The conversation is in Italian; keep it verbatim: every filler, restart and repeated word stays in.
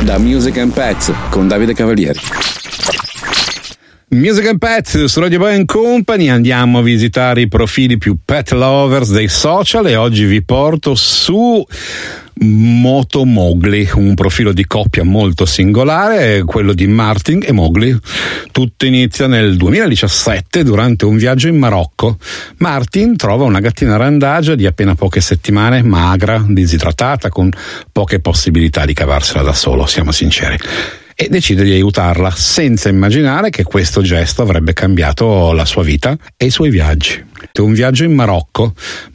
da Music and Pets con Davide Cavalieri. Music and Pets su Radio Boy and Company. Andiamo a visitare i profili più pet lovers dei social e oggi vi porto su Moto Mowgli, un profilo di coppia molto singolare, quello di Martin e Mowgli. Tutto inizia nel duemiladiciassette durante un viaggio in Marocco. Martin trova una gattina randagia di appena poche settimane, magra, disidratata, con poche possibilità di cavarsela da solo, siamo sinceri, e decide di aiutarla senza immaginare che questo gesto avrebbe cambiato la sua vita e i suoi viaggi. Un viaggio in Marocco.